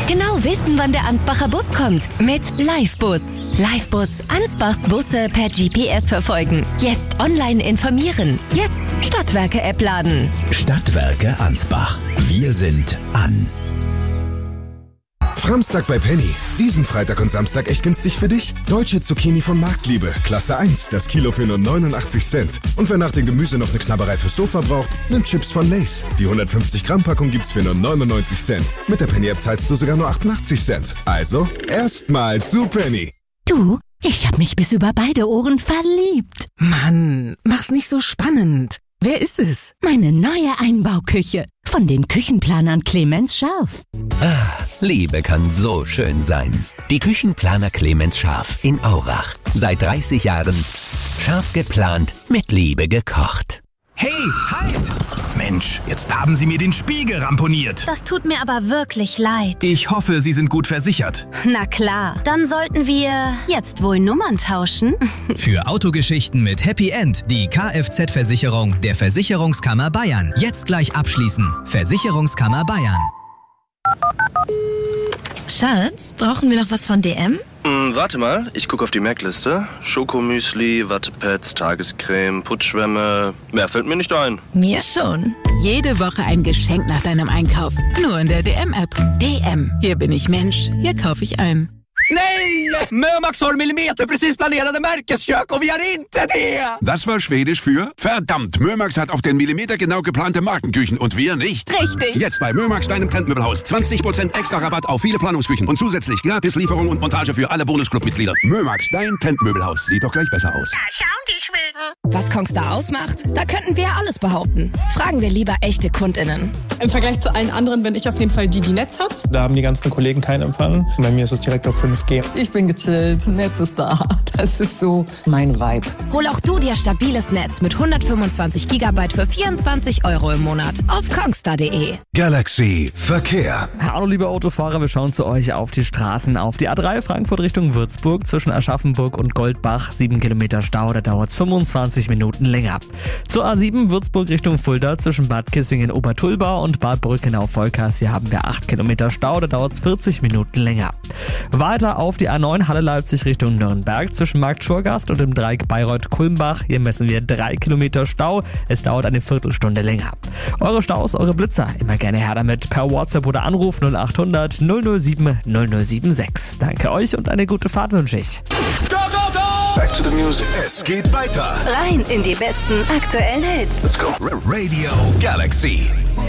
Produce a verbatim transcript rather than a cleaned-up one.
genau wissen, wann der Ansbacher Bus kommt. Mit Livebus. Livebus. Ansbachs Busse per G P S verfolgen. Jetzt online informieren. Jetzt Stadtwerke-App laden. Stadtwerke Ansbach. Wir sind an. Framstag bei Penny. Diesen Freitag und Samstag echt günstig für dich. Deutsche Zucchini von Marktliebe. Klasse eins. Das Kilo für nur neunundachtzig Cent. Und wer nach dem Gemüse noch eine Knabberei fürs Sofa braucht, nimmt Chips von Lay's. Die hundertfünfzig Gramm Packung gibt's für nur neunundneunzig Cent. Mit der Penny-App zahlst du sogar nur achtundachtzig Cent. Also, erstmal zu Penny. Du, ich hab mich bis über beide Ohren verliebt. Mann, mach's nicht so spannend. Wer ist es? Meine neue Einbauküche. Von den Küchenplanern Clemens Scharf. Ah, Liebe kann so schön sein. Die Küchenplaner Clemens Scharf in Aurach. Seit dreißig Jahren scharf geplant, mit Liebe gekocht. Hey, halt! Mensch, jetzt haben Sie mir den Spiegel ramponiert. Das tut mir aber wirklich leid. Ich hoffe, Sie sind gut versichert. Na klar, dann sollten wir jetzt wohl Nummern tauschen. Für Autogeschichten mit Happy End die Kfz-Versicherung der Versicherungskammer Bayern. Jetzt gleich abschließen. Versicherungskammer Bayern. Schatz, brauchen wir noch was von D M? Hm, warte mal, ich gucke auf die Merkliste. Schokomüsli, Wattepads, Tagescreme, Putzschwämme. Mehr fällt mir nicht ein. Mir schon. Jede Woche ein Geschenk nach deinem Einkauf. Nur in der D M-App. D M. Hier bin ich Mensch. Hier kaufe ich ein. Nej! Mömax har millimeterprecis planerade märkeskök och vi har inte det! Das war Schwedisch für verdammt, Mömax hat auf den Millimeter genau geplante Markenküchen und wir nicht. Richtig. Jetzt bei Mömax, deinem Trendmöbelhaus. zwanzig Prozent extra Rabatt auf viele Planungsküchen und zusätzlich gratis Lieferung und Montage für alle Bonusclub-Mitglieder. Mömax, dein Trendmöbelhaus. Sieht doch gleich besser aus. Da schauen die Schweden. Was Kongstar ausmacht? Da könnten wir alles behaupten. Fragen wir lieber echte KundInnen. Im Vergleich zu allen anderen bin ich auf jeden Fall die, die Netz hat. Da haben die ganzen Kollegen keinen Empfang. Bei mir ist es direkt auf fünf G. Ich bin gechillt, Netz ist da. Das ist so mein Vibe. Hol auch du dir stabiles Netz mit hundertfünfundzwanzig Gigabyte für vierundzwanzig Euro im Monat auf kongstar punkt de. Galaxy Verkehr. Hallo liebe Autofahrer, wir schauen zu euch auf die Straßen. Auf die A drei Frankfurt Richtung Würzburg zwischen Aschaffenburg und Goldbach. sieben Kilometer Stau, da dauert es fünfundzwanzig Minuten länger. Zur A sieben Würzburg Richtung Fulda zwischen Bad Kissingen-Obertulba und Bad Brückenau-Volkers. Hier haben wir acht Kilometer Stau, da dauert es vierzig Minuten länger. Weiter auf die A neun Halle Leipzig Richtung Nürnberg zwischen Markt Schurgast und dem Dreieck Bayreuth-Kulmbach. Hier messen wir drei Kilometer Stau. Es dauert eine Viertelstunde länger. Eure Staus, eure Blitzer, immer gerne her damit per WhatsApp oder Anruf null acht hundert null null sieben null null sieben sechs. Danke euch und eine gute Fahrt wünsche ich. Go, go, go! Back to the music. Es geht weiter. Rein in die besten aktuellen Hits. Let's go. Radio Galaxy.